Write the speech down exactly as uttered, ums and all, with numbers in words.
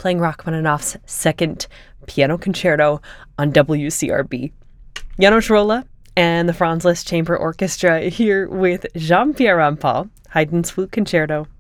playing Rachmaninoff's Second Piano Concerto on W C R B. Janos Rolla and the Franz Liszt Chamber Orchestra here with Jean-Pierre Rampal, Haydn's Flute Concerto.